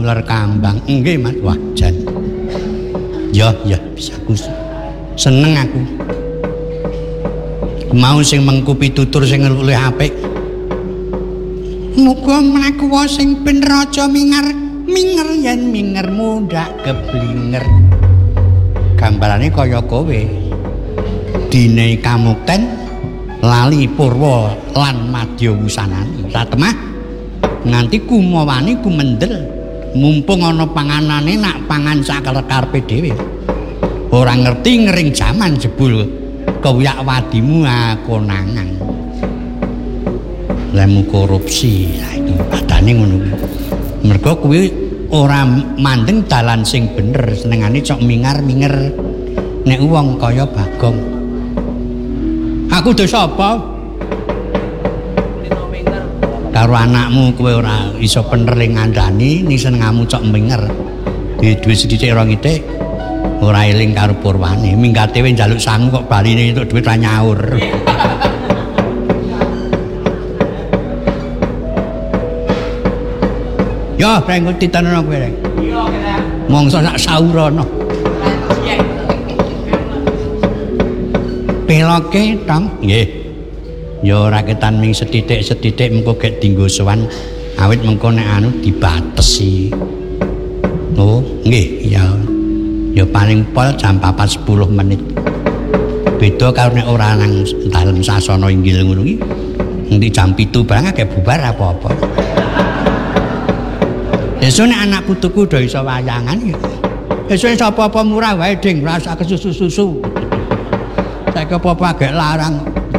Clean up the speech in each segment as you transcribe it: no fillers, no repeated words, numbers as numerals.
ular kambang. Nggih Mas, wah jan. Ya bisa aku. Seneng aku. Mau sing mengku pitutur sing luwih apik. Muga mlaku sing ben raja minger yen mingermu ndak keblinger. Gambarane kaya kowe. Dine kamukten lali purwa lan madya wusanane. Satemah nganti kumawane kumendel. Mumpung ana panganane nak pangan sakarep-karepe dhewe. Ora ngerti ngering jaman jebul kewiyak wadimu konangan. Lemu korupsi. Lah itu padane ngono kuwi. Mergo kuwi ora mandeng dalan sing bener, senengane cok mingar-minger. Nek wong kaya Bagong. Aku dosa apa? Karo anakmu kowe ora iso bener ngandani ning senengamu cok minger. Duwe sithik ora ngitik ora eling karo purwane. Minggate we njaluk sangu kok baline entuk dhuwit ra nyaur. Yo, reng titanono kowe reng. Iya, kira. Mongso sak saurana. Peloke tong, nggih. Ya ora ketan ming sethithik-sethithik mengko gek dienggo sowan awit mengko nek anu dibatesi. Oh, nggih, ya. Ya paling pol jam 4:10 menit. Beda karo nek ora nang dalem sasana inggil ngono iki. Endi jam 7 barang akeh bubar apa-apa. Esuk nek anak putuku do iso wayangan ya. Esuk sapa-apa murah wae ding rasa kesusu-susu. Saiki apa-apa agek larang.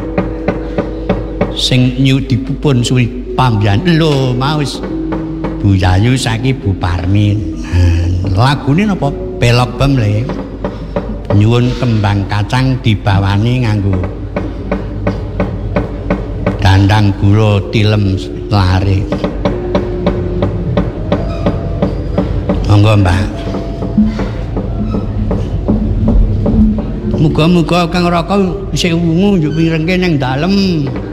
Sing nyu dipupun suwi pambian lho maus Bu Yayu saiki Bu Parmin. Lagune napa pelok bem le. Nyuwun kembang kacang dibawani nganggo dandang gula tilem lare. Monggo Mbak. Muga-muga Kang Raka isih wungu njuk pirengke nang dalem.